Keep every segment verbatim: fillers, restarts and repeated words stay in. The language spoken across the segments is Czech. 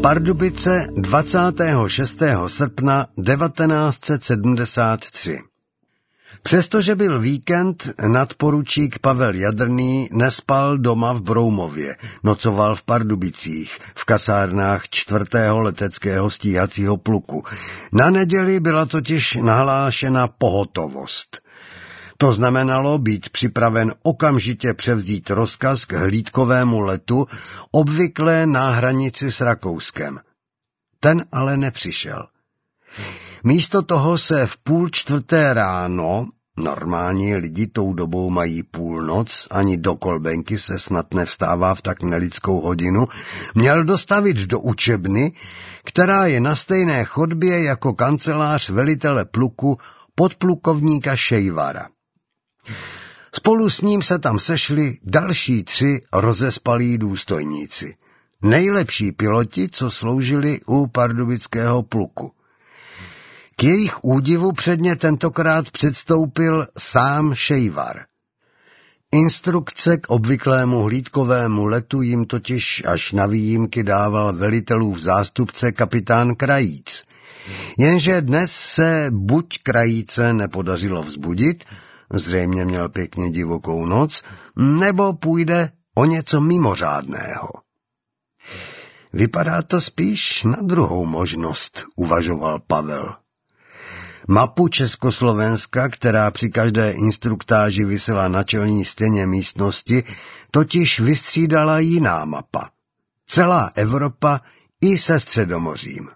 Pardubice dvacátého šestého srpna devatenáct set sedmdesát tři. Přestože byl víkend, nadporučík Pavel Jadrný nespal doma v Broumově, nocoval v Pardubicích, v kasárnách čtvrtého leteckého stíhacího pluku. Na neděli byla totiž nahlášena pohotovost. To znamenalo být připraven okamžitě převzít rozkaz k hlídkovému letu, obvykle na hranici s Rakouskem. Ten ale nepřišel. Místo toho se v půl čtvrté ráno, normální lidi tou dobou mají půlnoc, ani do kolbenky se snad nevstává v tak nelidskou hodinu, měl dostavit do učebny, která je na stejné chodbě jako kancelář velitele pluku podplukovníka Šejvara. Spolu s ním se tam sešli další tři rozespalí důstojníci. Nejlepší piloti, co sloužili u pardubického pluku. K jejich údivu předně tentokrát předstoupil sám Šejvar. Instrukce k obvyklému hlídkovému letu jim totiž až na výjimky dával velitelův zástupce kapitán Krajíc. Jenže dnes se buď Krajíce nepodařilo vzbudit, zřejmě měl pěkně divokou noc, nebo půjde o něco mimořádného. Vypadá to spíš na druhou možnost, uvažoval Pavel. Mapu Československa, která při každé instruktáži visela na čelní stěně místnosti, totiž vystřídala jiná mapa. Celá Evropa i se Středomořím.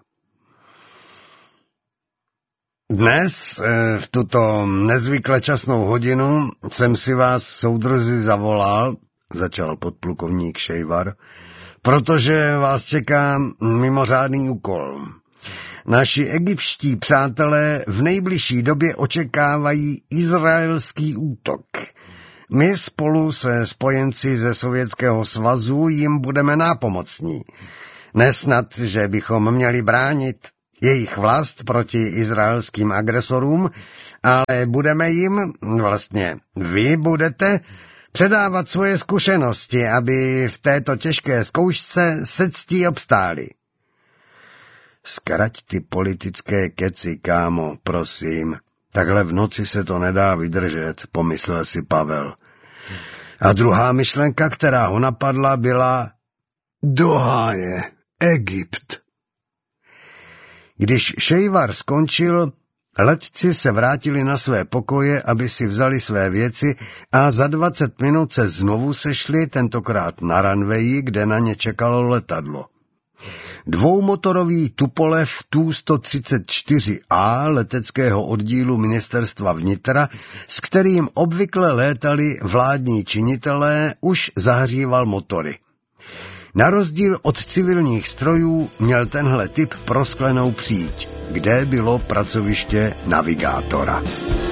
Dnes, v tuto nezvykle časnou hodinu, jsem si vás, soudruzi, zavolal, začal podplukovník Šejvar, protože vás čeká mimořádný úkol. Naši egyptští přátelé v nejbližší době očekávají izraelský útok. My spolu se spojenci ze Sovětského svazu jim budeme nápomocní. Nesnad, že bychom měli bránit jejich vlast proti izraelským agresorům, ale budeme jim, vlastně vy budete, předávat svoje zkušenosti, aby v této těžké zkoušce se ctí obstáli. Zkrať ty politické keci, kámo, prosím. Takhle v noci se to nedá vydržet, pomyslel si Pavel. A druhá myšlenka, která ho napadla, byla do háje, Egypt. Když Šejvar skončil, letci se vrátili na své pokoje, aby si vzali své věci a za dvacet minut se znovu sešli, tentokrát na ranveji, kde na ně čekalo letadlo. Dvoumotorový Tupolev T U sto třicet čtyři A leteckého oddílu ministerstva vnitra, s kterým obvykle létali vládní činitelé, už zahříval motory. Na rozdíl od civilních strojů měl tenhle typ prosklenou příď, kde bylo pracoviště navigátora.